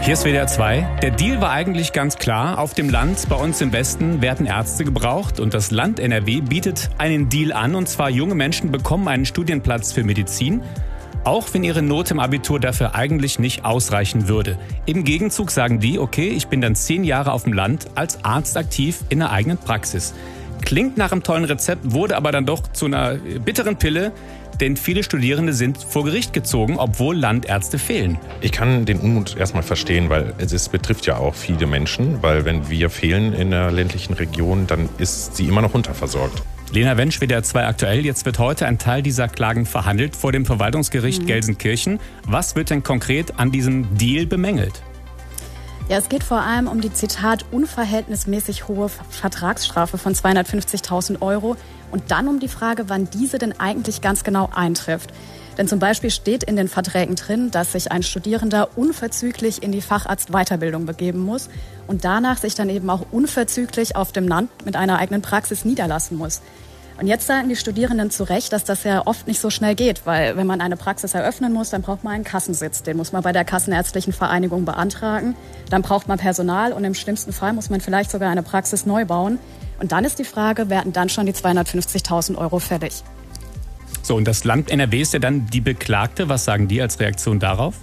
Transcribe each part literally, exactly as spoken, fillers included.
Hier ist W D R zwei. Der Deal war eigentlich ganz klar. Auf dem Land, bei uns im Westen, werden Ärzte gebraucht. Und das Land N R W bietet einen Deal an. Und zwar junge Menschen bekommen einen Studienplatz für Medizin, auch wenn ihre Note im Abitur dafür eigentlich nicht ausreichen würde. Im Gegenzug sagen die, okay, ich bin dann zehn Jahre auf dem Land als Arzt aktiv in der eigenen Praxis. Klingt nach einem tollen Rezept, wurde aber dann doch zu einer bitteren Pille. Denn viele Studierende sind vor Gericht gezogen, obwohl Landärzte fehlen. Ich kann den Unmut erstmal verstehen, weil es betrifft ja auch viele Menschen. Weil wenn wir fehlen in der ländlichen Region, dann ist sie immer noch unterversorgt. Lena Wensch, W D R zwei aktuell. Jetzt wird heute ein Teil dieser Klagen verhandelt vor dem Verwaltungsgericht mhm. Gelsenkirchen. Was wird denn konkret an diesem Deal bemängelt? Ja, es geht vor allem um die, Zitat, unverhältnismäßig hohe Vertragsstrafe von zweihundertfünfzigtausend Euro und dann um die Frage, wann diese denn eigentlich ganz genau eintrifft. Denn zum Beispiel steht in den Verträgen drin, dass sich ein Studierender unverzüglich in die Facharztweiterbildung begeben muss und danach sich dann eben auch unverzüglich auf dem Land mit einer eigenen Praxis niederlassen muss. Und jetzt sagen die Studierenden zu Recht, dass das ja oft nicht so schnell geht, weil wenn man eine Praxis eröffnen muss, dann braucht man einen Kassensitz. Den muss man bei der Kassenärztlichen Vereinigung beantragen. Dann braucht man Personal und im schlimmsten Fall muss man vielleicht sogar eine Praxis neu bauen. Und dann ist die Frage, werden dann schon die zweihundertfünfzigtausend Euro fällig? So, und das Land N R W ist ja dann die Beklagte. Was sagen die als Reaktion darauf?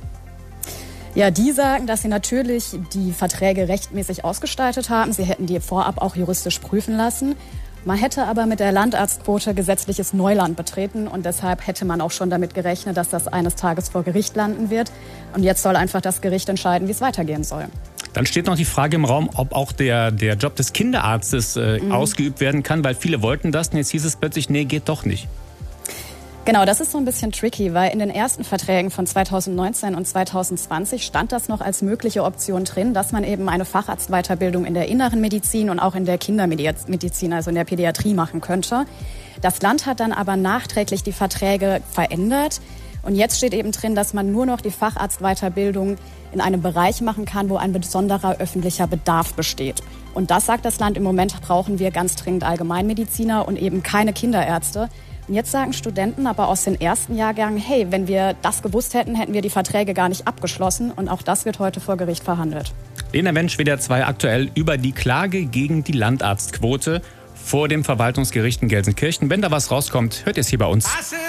Ja, die sagen, dass sie natürlich die Verträge rechtmäßig ausgestaltet haben. Sie hätten die vorab auch juristisch prüfen lassen. Man hätte aber mit der Landarztquote gesetzliches Neuland betreten und deshalb hätte man auch schon damit gerechnet, dass das eines Tages vor Gericht landen wird. Und jetzt soll einfach das Gericht entscheiden, wie es weitergehen soll. Dann steht noch die Frage im Raum, ob auch der, der Job des Kinderarztes äh, mhm. ausgeübt werden kann, weil viele wollten das und jetzt hieß es plötzlich, nee, geht doch nicht. Genau, das ist so ein bisschen tricky, weil in den ersten Verträgen von zweitausendneunzehn und zweitausendzwanzig stand das noch als mögliche Option drin, dass man eben eine Facharztweiterbildung in der inneren Medizin und auch in der Kindermedizin, also in der Pädiatrie machen könnte. Das Land hat dann aber nachträglich die Verträge verändert und jetzt steht eben drin, dass man nur noch die Facharztweiterbildung in einem Bereich machen kann, wo ein besonderer öffentlicher Bedarf besteht. Und das sagt das Land, im Moment brauchen wir ganz dringend Allgemeinmediziner und eben keine Kinderärzte. Und jetzt sagen Studenten aber aus den ersten Jahrgängen, hey, wenn wir das gewusst hätten, hätten wir die Verträge gar nicht abgeschlossen. Und auch das wird heute vor Gericht verhandelt. Lena Wensch, W D R zwei aktuell über die Klage gegen die Landarztquote vor dem Verwaltungsgericht in Gelsenkirchen. Wenn da was rauskommt, hört ihr es hier bei uns.